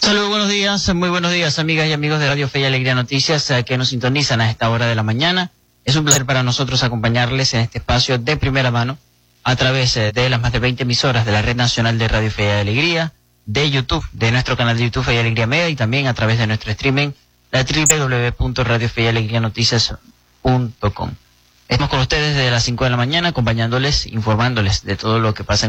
Saludos, muy buenos días amigas y amigos de Radio Fe y Alegría Noticias que nos sintonizan a esta hora de la mañana. Es un placer para nosotros acompañarles en este espacio de primera mano a través de las más de 20 emisoras de la Red Nacional de Radio Fe y Alegría, de YouTube, de nuestro canal de YouTube Fe y Alegría Media y también a través de nuestro streaming, la www.radiofeyalegrianoticias.com. Estamos con ustedes desde las 5 de la mañana acompañándoles, informándoles de todo lo que pasa en